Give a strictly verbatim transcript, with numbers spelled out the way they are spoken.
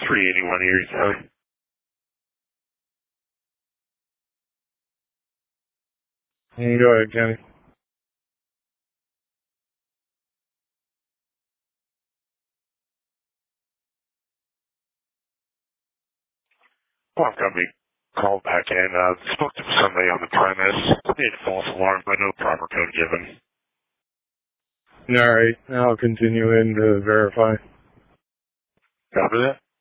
three eighty-one Erie County. Mm, Go ahead, Kenny. Well, I've got me called back in. Uh, spoke to somebody on the premise. Made a false alarm, but no proper code given. All right, I'll continue in to verify. Copy that?